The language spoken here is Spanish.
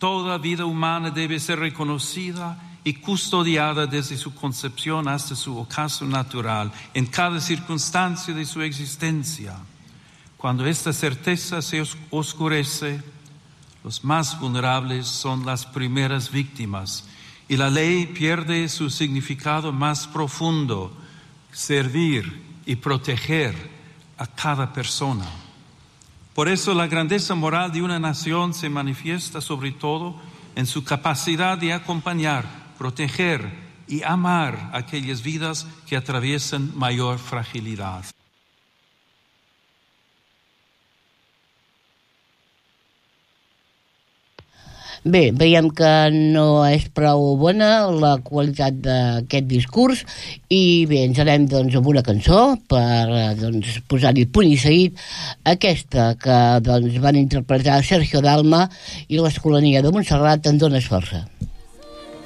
Toda vida humana debe ser reconocida y custodiada desde su concepción hasta su ocaso natural, en cada circunstancia de su existencia. Cuando esta certeza se oscurece, los más vulnerables son las primeras víctimas y la ley pierde su significado más profundo, servir y proteger a cada persona. Por eso la grandeza moral de una nación se manifiesta sobre todo en su capacidad de acompañar, proteger y amar aquellas vidas que atraviesan mayor fragilidad. Bé, veiem que no és prou bona la qualitat d'aquest discurs i bé, ens anem doncs amb una cançó per doncs, posar-hi punt i seguit, aquesta que doncs, van interpretar Sergio Dalma i l'Escolania de Montserrat, En dones força.